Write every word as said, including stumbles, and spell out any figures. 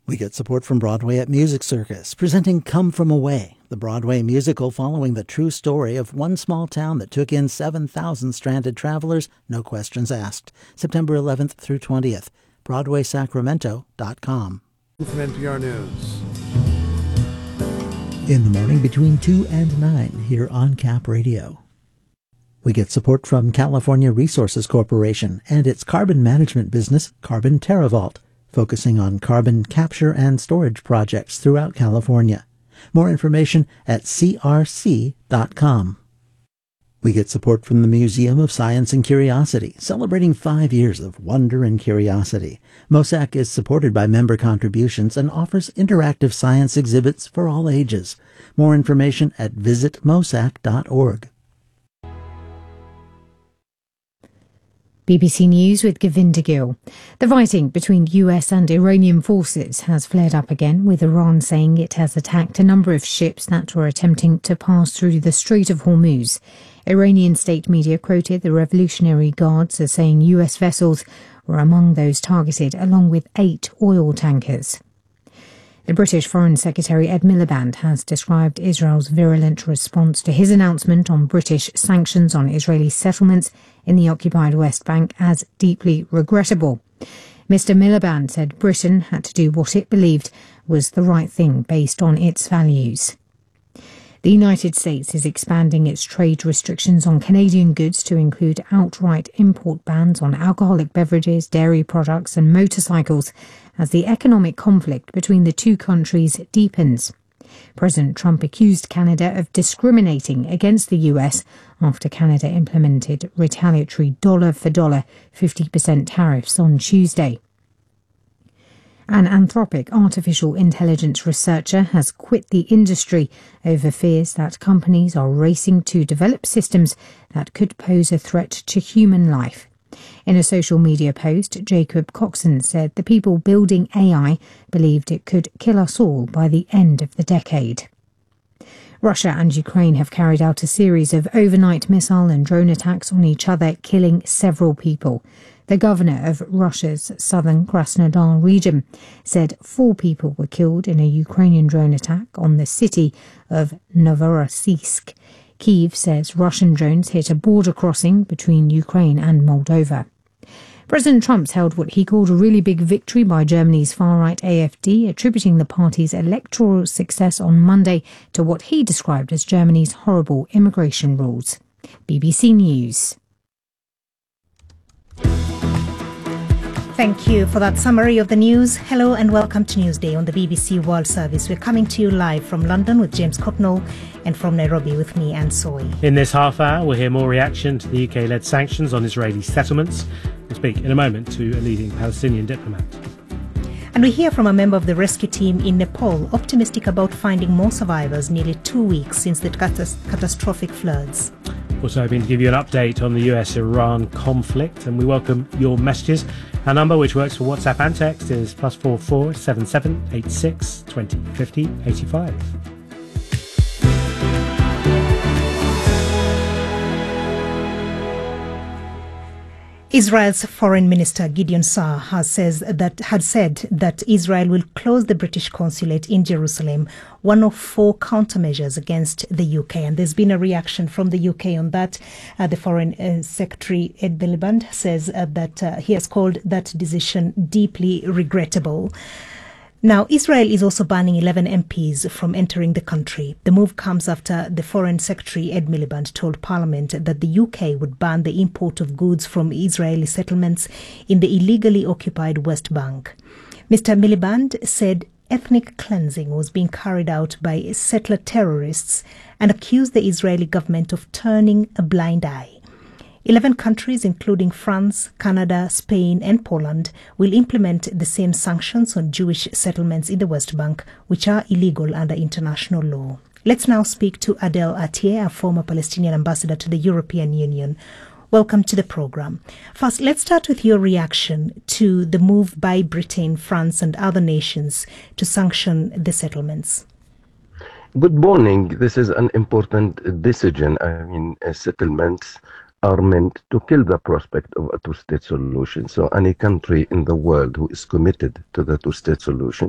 We get support from Broadway at Music Circus, presenting Come From Away, the Broadway musical following the true story of one small town that took in seven thousand stranded travelers, no questions asked. September eleventh through twentieth. Broadway Sacramento dot com. From N P R News. In the morning between two and nine here on Cap Radio. We get support from California Resources Corporation and its carbon management business, Carbon TerraVault, focusing on carbon capture and storage projects throughout California. More information at C R C dot com. We get support from the Museum of Science and Curiosity, celebrating five years of wonder and curiosity. MOSAC is supported by member contributions and offers interactive science exhibits for all ages. More information at visit mosac dot org. B B C News with Govinda Gill. The fighting between U S and Iranian forces has flared up again, with Iran saying it has attacked a number of ships that were attempting to pass through the Strait of Hormuz. Iranian state media quoted the Revolutionary Guards as saying U S vessels were among those targeted, along with eight oil tankers. The British Foreign Secretary Ed Miliband has described Israel's virulent response to his announcement on British sanctions on Israeli settlements in the occupied West Bank as deeply regrettable. Mister Miliband said Britain had to do what it believed was the right thing based on its values. The United States is expanding its trade restrictions on Canadian goods to include outright import bans on alcoholic beverages, dairy products and motorcycles as the economic conflict between the two countries deepens. President Trump accused Canada of discriminating against the U S after Canada implemented retaliatory dollar-for-dollar fifty percent tariffs on Tuesday. An Anthropic artificial intelligence researcher has quit the industry over fears that companies are racing to develop systems that could pose a threat to human life. In a social media post, Jacob Coxon said the people building A I believed it could kill us all by the end of the decade. Russia and Ukraine have carried out a series of overnight missile and drone attacks on each other, killing several people. The governor of Russia's southern Krasnodar region said four people were killed in a Ukrainian drone attack on the city of Novorossiysk. Kyiv says Russian drones hit a border crossing between Ukraine and Moldova. President Trump's held what he called a really big victory by Germany's far-right A F D, attributing the party's electoral success on Monday to what he described as Germany's horrible immigration rules. B B C News. Thank you for that summary of the news. Hello and welcome to Newsday on the B B C World Service. We're coming to you live from London with James Copnall and from Nairobi with me, Anne Soy. In this half hour, we'll hear more reaction to the U K-led sanctions on Israeli settlements. We'll speak in a moment to a leading Palestinian diplomat. And we hear from a member of the rescue team in Nepal, optimistic about finding more survivors nearly two weeks since the catas- catastrophic floods. Also hoping to give you an update on the U S Iran conflict, and we welcome your messages. Our number, which works for WhatsApp and text, is plus four four seven seven eight six twenty fifty eighty five. Israel's Foreign Minister Gideon Saar has says that had said that Israel will close the British consulate in Jerusalem, one of four countermeasures against the U K. And there's been a reaction from the U K on that. Uh, the Foreign uh, Secretary Ed Miliband says uh, that uh, he has called that decision deeply regrettable. Now, Israel is also banning eleven M Ps from entering the country. The move comes after the Foreign Secretary Ed Miliband told Parliament that the U K would ban the import of goods from Israeli settlements in the illegally occupied West Bank. Mister Miliband said ethnic cleansing was being carried out by settler terrorists and accused the Israeli government of turning a blind eye. Eleven countries, including France, Canada, Spain and Poland, will implement the same sanctions on Jewish settlements in the West Bank, which are illegal under international law. Let's now speak to Adel Atieh, a former Palestinian ambassador to the European Union. Welcome to the program. First, let's start with your reaction to the move by Britain, France and other nations to sanction the settlements. Good morning. This is an important decision. I mean, uh, settlements are meant to kill the prospect of a two-state solution. So any country in the world who is committed to the two-state solution